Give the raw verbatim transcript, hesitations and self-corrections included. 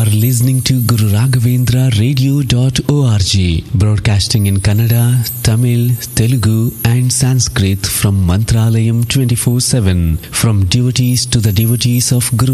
listening to Guru Raghavendra radio dot org, broadcasting in Kannada, Tamil, Telugu and Sanskrit from Mantralayam twenty-four seven. From devotees to the devotees of Guru